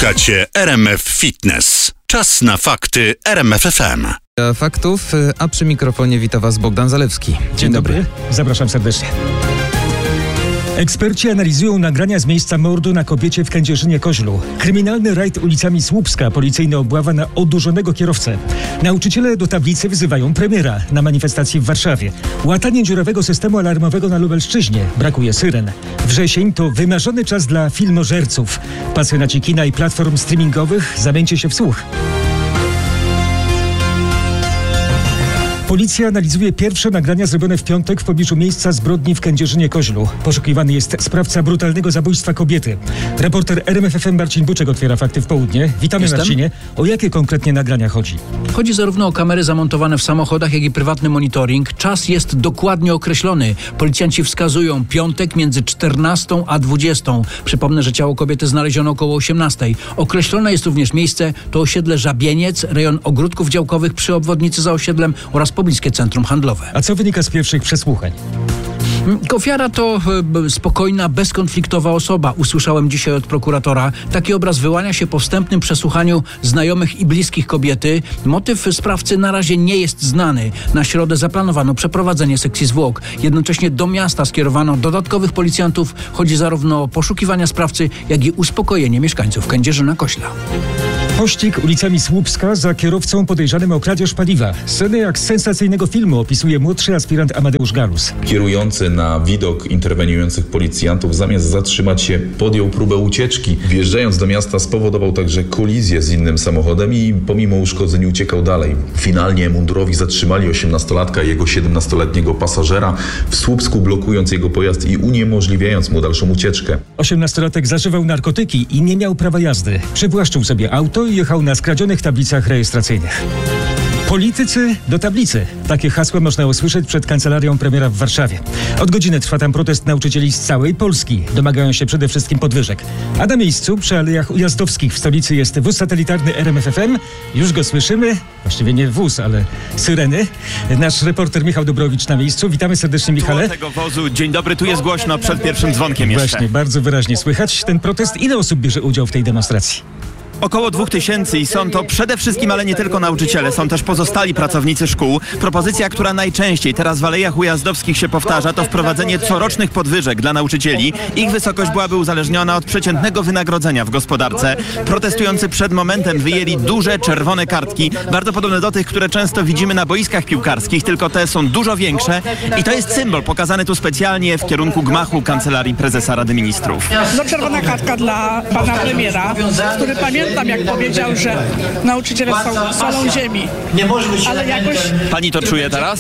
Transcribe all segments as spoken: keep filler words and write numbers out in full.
Słuchacie R M F Fitness. Czas na fakty R M F F M. Faktów, a przy mikrofonie wita Was Bogdan Zalewski. Dzień, Dzień dobry. dobry. Zapraszam serdecznie. Eksperci analizują nagrania z miejsca mordu na kobiecie w Kędzierzynie-Koźlu. Kryminalny rajd ulicami Słupska, policyjna obława na odurzonego kierowcę. Nauczyciele do tablicy wzywają premiera na manifestacji w Warszawie. Łatanie dziurawego systemu alarmowego na Lubelszczyźnie. Brakuje syren. Wrzesień to wymarzony czas dla filmożerców. Pasjonaci kina i platform streamingowych, zamieńcie się w słuch. Policja analizuje pierwsze nagrania zrobione w piątek w pobliżu miejsca zbrodni w Kędzierzynie-Koźlu. Poszukiwany jest sprawca brutalnego zabójstwa kobiety. Reporter R M F F M Marcin Buczek otwiera fakty w południe. Witamy, Jestem. Marcinie. O jakie konkretnie nagrania chodzi? Chodzi zarówno o kamery zamontowane w samochodach, jak i prywatny monitoring. Czas jest dokładnie określony. Policjanci wskazują piątek między czternastą a dwudziestą. Przypomnę, że ciało kobiety znaleziono około osiemnastej. Określone jest również miejsce, to osiedle Żabieniec, rejon ogródków działkowych przy obwodnicy za osiedlem oraz pobliskie centrum handlowe. A co wynika z pierwszych przesłuchań? Ofiara to e, spokojna, bezkonfliktowa osoba. Usłyszałem dzisiaj od prokuratora. Taki obraz wyłania się po wstępnym przesłuchaniu znajomych i bliskich kobiety. Motyw sprawcy na razie nie jest znany. Na środę zaplanowano przeprowadzenie sekcji zwłok. Jednocześnie do miasta skierowano dodatkowych policjantów. Chodzi zarówno o poszukiwania sprawcy, jak i uspokojenie mieszkańców Kędzierzyna-Koźla. Pościg ulicami Słupska za kierowcą podejrzanym o kradzież paliwa. Sceny jak z sensacyjnego filmu opisuje młodszy aspirant Amadeusz Galus. Kierujący na widok interweniujących policjantów zamiast zatrzymać się podjął próbę ucieczki. Wjeżdżając do miasta spowodował także kolizję z innym samochodem i pomimo uszkodzeń uciekał dalej. Finalnie mundurowi zatrzymali osiemnastolatka i jego siedemnastoletniego pasażera w Słupsku, blokując jego pojazd i uniemożliwiając mu dalszą ucieczkę. Osiemnastolatek zażywał narkotyki i nie miał prawa jazdy. Przywłaszczył sobie auto i jechał na skradzionych tablicach rejestracyjnych. Politycy do tablicy. Takie hasła można usłyszeć przed kancelarią premiera w Warszawie. Od godziny trwa tam protest nauczycieli z całej Polski. Domagają się przede wszystkim podwyżek. A na miejscu przy Alejach Ujazdowskich w stolicy jest wóz satelitarny R M F F M. Już go słyszymy. Właściwie nie wóz, ale syreny. Nasz reporter Michał Dobrowicz na miejscu. Witamy serdecznie, Michale. tego wozu. Dzień dobry, tu jest głośno przed pierwszym dzwonkiem jeszcze. Właśnie, bardzo wyraźnie słychać ten protest. Ile osób bierze udział w tej demonstracji? Około dwóch tysięcy i są to przede wszystkim, ale nie tylko nauczyciele, są też pozostali pracownicy szkół. Propozycja, która najczęściej teraz w Alejach Ujazdowskich się powtarza, to wprowadzenie corocznych podwyżek dla nauczycieli. Ich wysokość byłaby uzależniona od przeciętnego wynagrodzenia w gospodarce. Protestujący przed momentem wyjęli duże czerwone kartki, bardzo podobne do tych, które często widzimy na boiskach piłkarskich, tylko te są dużo większe i to jest symbol pokazany tu specjalnie w kierunku gmachu Kancelarii Prezesa Rady Ministrów. No, czerwona kartka dla pana premiera, który pamięta, tam jak powiedział, że nauczyciele są solą ziemi. Ale jakoś... Pani to czuje teraz?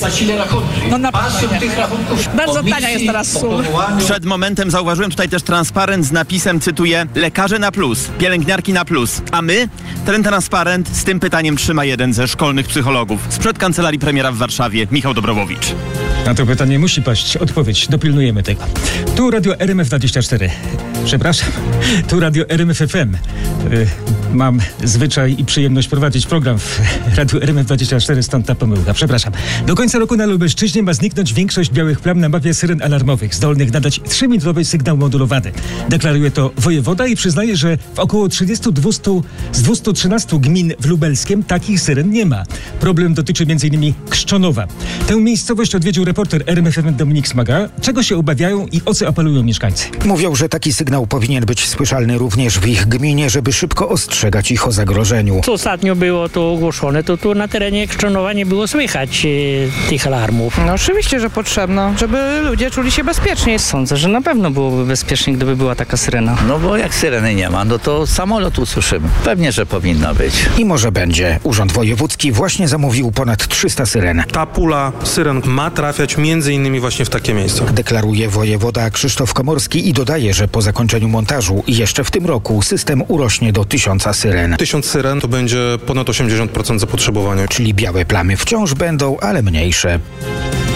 No na pewno nie. Bardzo tania jest teraz sól. Przed momentem zauważyłem tutaj też transparent z napisem, cytuję, lekarze na plus, pielęgniarki na plus. A my? Ten transparent z tym pytaniem trzyma jeden ze szkolnych psychologów. Sprzed Kancelarii Premiera w Warszawie, Michał Dobrowicz. Na to pytanie musi paść odpowiedź. Dopilnujemy tego. Tu Radio R M F dwadzieścia cztery. Przepraszam. Tu Radio R M F F M. Yy, mam zwyczaj i przyjemność prowadzić program w Radiu R M F dwadzieścia cztery, stąd ta pomyłka. Przepraszam. Do końca roku na Lubelszczyźnie ma zniknąć większość białych plam na mapie syren alarmowych, zdolnych nadać trzyminutowy sygnał modulowany. Deklaruje to wojewoda i przyznaje, że w około trzydziestu dwóch z dwustu trzynastu gmin w Lubelskiem takich syren nie ma. Problem dotyczy między innymi Krzczonowa. Tę miejscowość odwiedził reporter R M F M Dominik Smaga. Czego się obawiają i o co apelują mieszkańcy? Mówią, że taki sygnał powinien być słyszalny również w ich gminie, żeby szybko ostrzegać ich o zagrożeniu. Co ostatnio było to ogłoszone, to tu na terenie Krzczonowa nie było słychać e, tych alarmów. No oczywiście, że potrzebno, żeby ludzie czuli się bezpiecznie. Sądzę, że na pewno byłoby bezpiecznie, gdyby była taka syrena. No bo jak syreny nie ma, no to samolot usłyszymy. Pewnie, że powinna być. I może będzie. Urząd Wojewódzki właśnie zamówił ponad trzysta syren. Ta pula syren ma trafiać między innymi właśnie w takie miejsca. Deklaruje wojewoda Krzysztof Komorski i dodaje, że po zakończeniu montażu jeszcze w tym roku system urośnie do tysiąca syren. Tysiąc syren to będzie ponad osiemdziesiąt procent zapotrzebowania. Czyli białe plamy wciąż będą, ale mniejsze.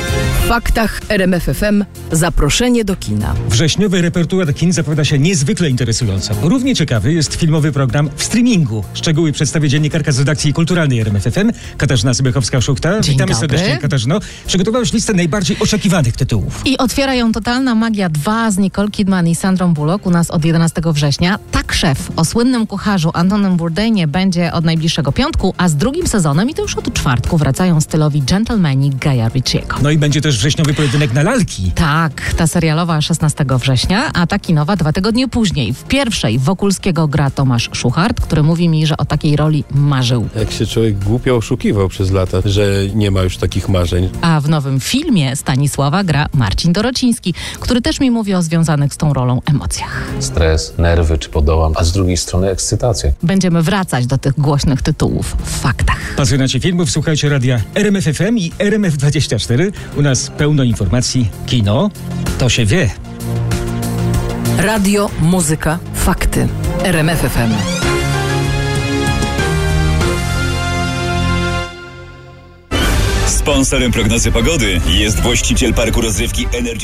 W faktach R M F F M zaproszenie do kina. Wrześniowy repertuar kin zapowiada się niezwykle interesująco. Równie ciekawy jest filmowy program w streamingu. Szczegóły przedstawi dziennikarka z redakcji kulturalnej R M F F M, Katarzyna Sybechowska-Szuchta. Dzień Witamy dobry. serdecznie, Katarzyno. Przygotowałeś listę najbardziej oczekiwanych tytułów. I otwiera ją Totalna Magia dwa z Nicole Kidman i Sandrą Bullock u nas od jedenastego września. Tak, szef o słynnym kucharzu Antonym Bourdainie będzie od najbliższego piątku, a z drugim sezonem i to już od czwartku wracają stylowi dżentelmeni Guya Ritchiego. No i będzie też wrześniowy pojedynek na lalki. Tak, ta serialowa szesnastego września, a ta kinowa dwa tygodnie później. W pierwszej Wokulskiego gra Tomasz Szuchart, który mówi mi, że o takiej roli marzył. Jak się człowiek głupio oszukiwał przez lata, że nie ma już takich marzeń. A w nowym filmie Stanisława gra Marcin Dorociński, który też mi mówi o związanych z tą rolą emocjach. Stres, nerwy, czy podołam, a z drugiej strony ekscytacja. Będziemy wracać do tych głośnych tytułów w faktach. Pasjonaci filmów, słuchajcie radia R M F F M i R M F dwadzieścia cztery. U nas pełno informacji. Kino, to się wie. Radio, muzyka, fakty. R M F F M. Sponsorem prognozy pogody jest właściciel parku rozrywki Energy